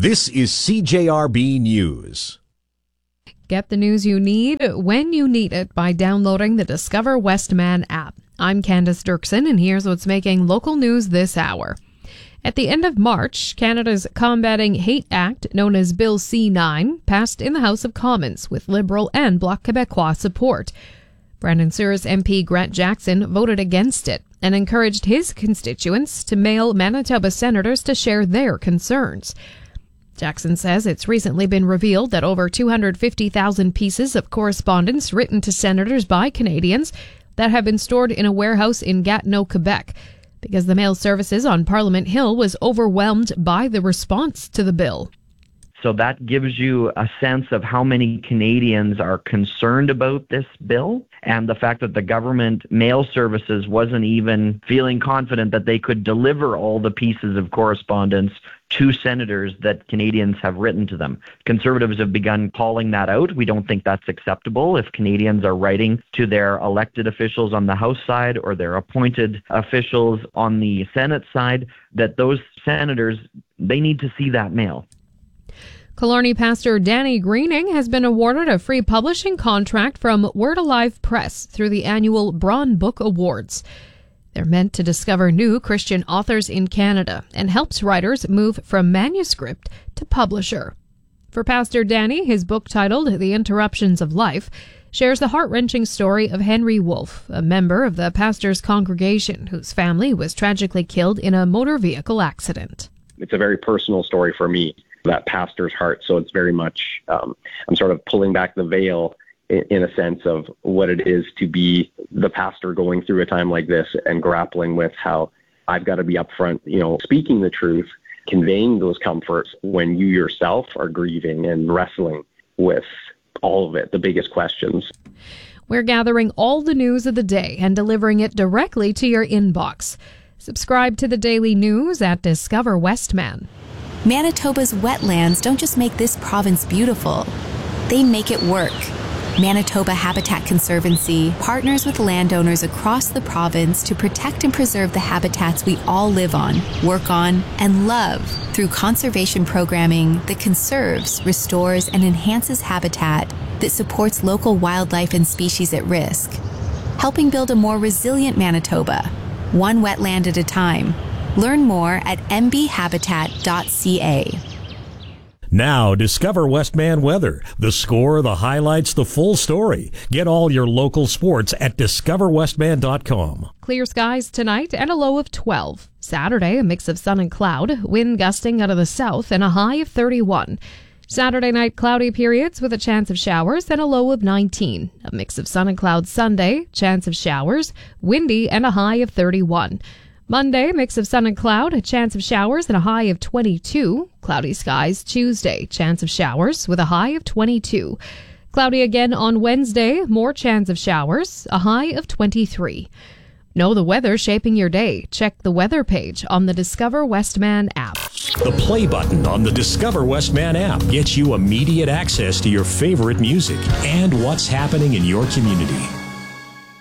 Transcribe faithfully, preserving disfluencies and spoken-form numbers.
This is C J R B News. Get the news you need when you need it by downloading the Discover Westman app. I'm Candace Dirksen, and here's what's making local news this hour. At the end of March, Canada's Combating Hate Act, known as Bill C nine, passed in the House of Commons with Liberal and Bloc Québécois support. Brandon Sears M P Grant Jackson voted against it and encouraged his constituents to mail Manitoba senators to share their concerns. Jackson says it's recently been revealed that over two hundred fifty thousand pieces of correspondence written to senators by Canadians that have been stored in a warehouse in Gatineau, Quebec, because the mail services on Parliament Hill was overwhelmed by the response to the bill. So that gives you a sense of how many Canadians are concerned about this bill, and the fact that the government mail services wasn't even feeling confident that they could deliver all the pieces of correspondence to senators that Canadians have written to them. Conservatives have begun calling that out. We don't think that's acceptable. If Canadians are writing to their elected officials on the House side or their appointed officials on the Senate side, that those senators, they need to see that mail. Killarney pastor Danny Greening has been awarded a free publishing contract from Word Alive Press through the annual Braun Book Awards. They're meant to discover new Christian authors in Canada and helps writers move from manuscript to publisher. For Pastor Danny, his book titled The Interruptions of Life shares the heart-wrenching story of Henry Wolfe, a member of the pastor's congregation whose family was tragically killed in a motor vehicle accident. It's a very personal story for me, that pastor's heart. So it's very much, um, I'm sort of pulling back the veil in, in a sense of what it is to be the pastor going through a time like this and grappling with how I've got to be upfront, you know, speaking the truth, conveying those comforts when you yourself are grieving and wrestling with all of it, the biggest questions. We're gathering all the news of the day and delivering it directly to your inbox. Subscribe to the Daily News at Discover Westman. Manitoba's wetlands don't just make this province beautiful, they make it work. Manitoba Habitat Conservancy partners with landowners across the province to protect and preserve the habitats we all live on, work on, and love through conservation programming that conserves, restores, and enhances habitat that supports local wildlife and species at risk, helping build a more resilient Manitoba, one wetland at a time. Learn more at m b habitat dot c a. Now, Discover Westman weather. The score, the highlights, the full story. Get all your local sports at discover westman dot com. Clear skies tonight and a low of twelve. Saturday, a mix of sun and cloud, wind gusting out of the south and a high of thirty-one. Saturday night, cloudy periods with a chance of showers and a low of nineteen. A mix of sun and cloud Sunday, chance of showers, windy and a high of thirty-one. Monday, mix of sun and cloud, a chance of showers and a high of twenty-two. Cloudy skies Tuesday, chance of showers with a high of twenty-two. Cloudy again on Wednesday, more chance of showers, a high of twenty-three. Know the weather shaping your day. Check the weather page on the Discover Westman app. The play button on the Discover Westman app gets you immediate access to your favorite music and what's happening in your community.